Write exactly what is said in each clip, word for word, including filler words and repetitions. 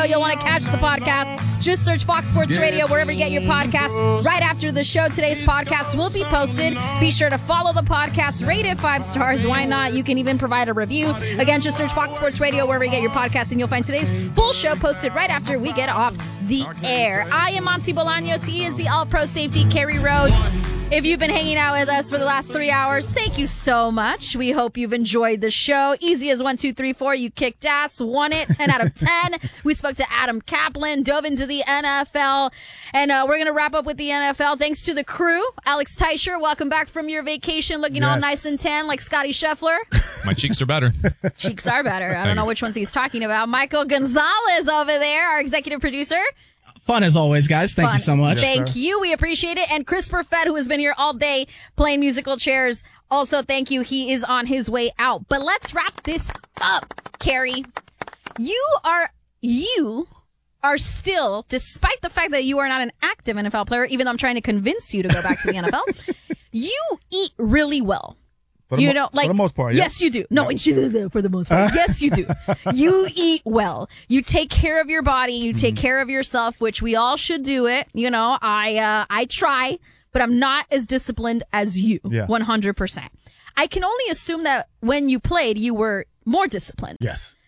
You'll want to catch the podcast. Just search Fox Sports Radio wherever you get your podcasts. Right after the show, today's podcast will be posted. Be sure to follow the podcast, rate it five stars. Why not? You can even provide a review. Again, just search Fox Sports Radio wherever you get your podcast, and you'll find today's full show posted right after we get off the air. I am Monty Bolaños. He is the All-Pro Safety, Kerry Rhodes. If you've been hanging out with us for the last three hours, thank you so much. We hope you've enjoyed the show. Easy as one, two, three, four. You kicked ass, won it, ten out of ten. We spoke to Adam Kaplan, dove into the N F L, and uh, we're going to wrap up with the N F L. Thanks to the crew. Alex Teicher, welcome back from your vacation, looking yes. all nice and tan like Scotty Scheffler. My cheeks are better. Cheeks are better. I don't know which ones he's talking about. Michael Gonzalez over there, our executive producer. Fun as always, guys. Thank Fun. you so much. Yes, Thank sir. you. We appreciate it. And Chris Perfett, who has been here all day playing musical chairs, also thank you. He is on his way out. But let's wrap this up, Kerry. You are, you are still, despite the fact that you are not an active N F L player, even though I'm trying to convince you to go back to the N F L, you eat really well. For you mo- know, like, for the most part, yeah. Yes, you do. No, no. for the most part. Yes, you do. You eat well. You take care of your body. You take mm-hmm. care of yourself, which we all should do it. You know, I, uh, I try, but I'm not as disciplined as you. Yeah. one hundred percent. I can only assume that when you played, you were more disciplined. Yes.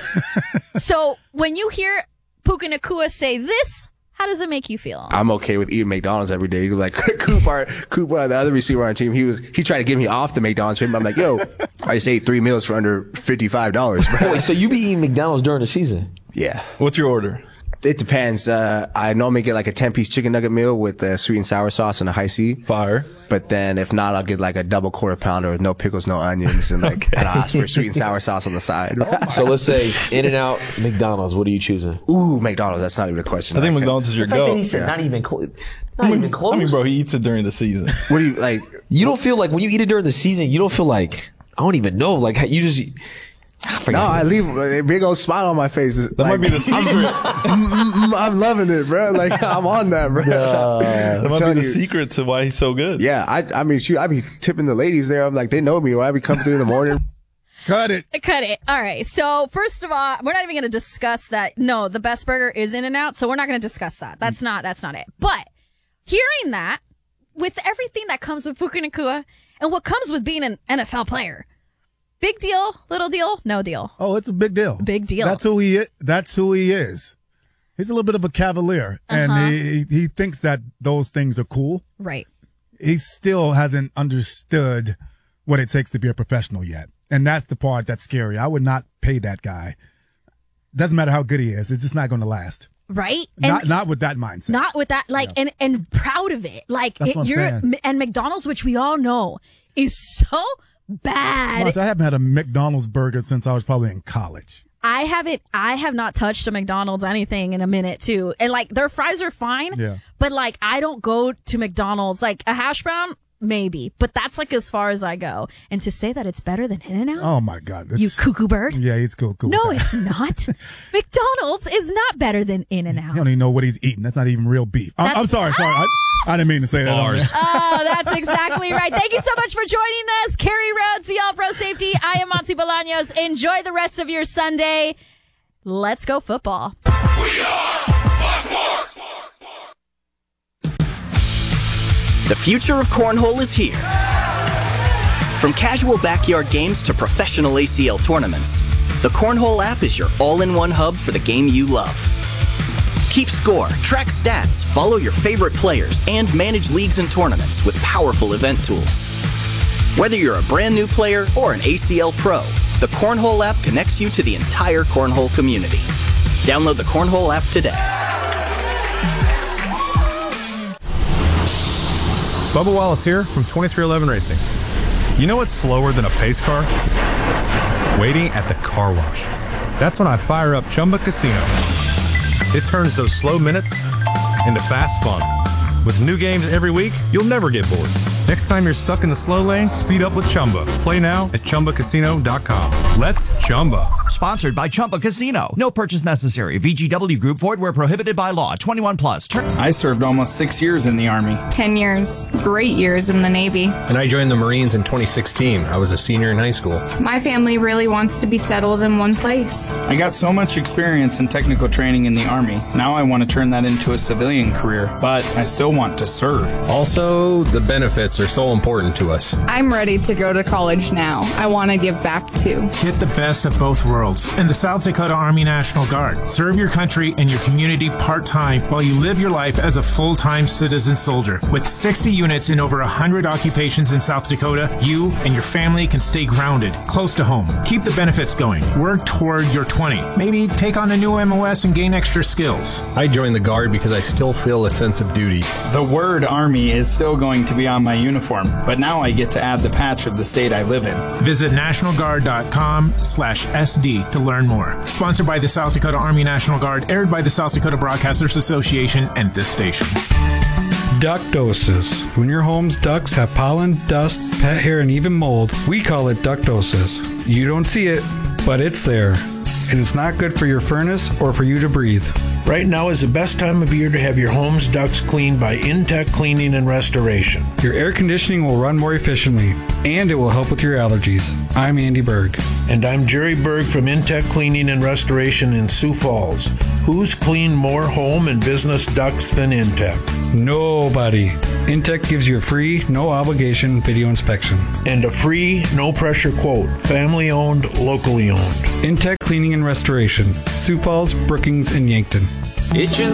So when you hear Puka Nacua say this, how does it make you feel? I'm okay with eating McDonald's every day. Like Cooper, Cooper, the other receiver on our team, he was he tried to get me off the McDonald's. I'm like, yo, I just ate three meals for under fifty-five dollars. Wait, so you be eating McDonald's during the season? Yeah. What's your order? It depends. Uh, I normally get like a ten-piece chicken nugget meal with uh, sweet and sour sauce and a high C. Fire. But then if not, I'll get like a double quarter pounder with no pickles, no onions, and like okay. and I'll ask for sweet and sour sauce on the side. Oh so let's say In-N-Out, McDonald's. What are you choosing? Ooh, McDonald's. That's not even a question. I think McDonald's is your go. He said yeah. not even close. Not even close. I mean, bro, he eats it during the season. What do you like? You don't feel like when you eat it during the season, you don't feel like, I don't even know. Like you just. I no, I leave a big old smile on my face. That like, might be the secret. I'm, I'm loving it, bro. Like I'm on that, bro. Uh, that might be the you, secret to why he's so good. Yeah, I, I mean, shoot, I be tipping the ladies there. I'm like, they know me, or I be coming through in the morning. Cut it. Cut it. All right. So first of all, we're not even going to discuss that. No, the best burger is In-N-Out, so we're not going to discuss that. That's not. That's not it. But hearing that, with everything that comes with Puka Nacua and what comes with being an N F L player. Big deal, little deal, no deal. Oh, it's a big deal. Big deal. That's who he is. That's who he is. He's a little bit of a cavalier, uh-huh. and he he thinks that those things are cool. Right. He still hasn't understood what it takes to be a professional yet, and that's the part that's scary. I would not pay that guy. Doesn't matter how good he is; it's just not going to last. Right. Not and not with that mindset. Not with that. Like, yeah. and and proud of it. Like, that's it, what I'm you're saying. and McDonald's, which we all know, is so bad. Honestly, I haven't had a McDonald's burger since I was probably in college. I haven't, I have not touched a McDonald's anything in a minute too. And like their fries are fine, yeah. but like I don't go to McDonald's, like a hash brown, maybe, but that's like as far as I go. And to say that it's better than In-N-Out? Oh my God. You cuckoo bird? Yeah, he's cool. cool no, it's not. McDonald's is not better than In-N-Out. You don't even know what he's eating. That's not even real beef. I'm, I'm sorry, sorry. I, I didn't mean to say that. Bars. Oh, that's exactly right. Thank you so much for joining us. Kerry Rhodes, the All-Pro Safety. I am Monty Bolaños. Enjoy the rest of your Sunday. Let's go football. We are Fox Sports. The future of cornhole is here. From casual backyard games to professional A C L tournaments, the Cornhole app is your all-in-one hub for the game you love. Keep score, track stats, follow your favorite players, and manage leagues and tournaments with powerful event tools. Whether you're a brand new player or an A C L pro, the Cornhole app connects you to the entire Cornhole community. Download the Cornhole app today. Bubba Wallace here from twenty-three eleven Racing. You know what's slower than a pace car? Waiting at the car wash. That's when I fire up Chumba Casino. It turns those slow minutes into fast fun. With new games every week, you'll never get bored. Next time you're stuck in the slow lane, speed up with Chumba. Play now at Chumba Casino dot com. Let's Chumba. Sponsored by Chumba Casino. No purchase necessary. V G W Group. Void where prohibited by law. twenty-one plus. Tur- I served almost six years in the Army. Ten years. Great years in the Navy. And I joined the Marines in twenty sixteen. I was a senior in high school. My family really wants to be settled in one place. I got so much experience in technical training in the Army. Now I want to turn that into a civilian career, but I still want to serve. Also, the benefits are so important to us. I'm ready to go to college now. I want to give back too. Get the best of both worlds in the South Dakota Army National Guard. Serve your country and your community part-time while you live your life as a full-time citizen soldier. With sixty units in over one hundred occupations in South Dakota, you and your family can stay grounded, close to home. Keep the benefits going. Work toward your twenty. Maybe take on a new M O S and gain extra skills. I joined the Guard because I still feel a sense of duty. The word Army is still going to be on my uniform, but now I get to add the patch of the state I live in. Visit national guard dot com slash S D to learn more. Sponsored by the South Dakota Army National Guard, aired by the South Dakota Broadcasters Association and this station. Ductosis. When your home's ducts have pollen, dust, pet hair, and even mold, we call it ductosis. You don't see it, but it's there. And it's not good for your furnace or for you to breathe. Right now is the best time of year to have your home's ducts cleaned by Intech Cleaning and Restoration. Your air conditioning will run more efficiently, and it will help with your allergies. I'm Andy Berg. And I'm Jerry Berg from Intech Cleaning and Restoration in Sioux Falls. Who's cleaned more home and business ducts than Intech? Nobody. Intech gives you a free, no obligation video inspection. And a free, no pressure quote. Family owned, locally owned. Intech Cleaning and Restoration. Sioux Falls, Brookings, and Yankton. Itchin'